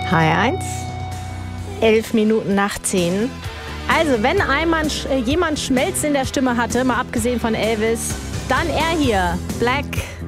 H1, 11 Minuten nach 10. Also, wenn einmal jemand Schmelz in der Stimme hatte, mal abgesehen von Elvis, dann er hier. Black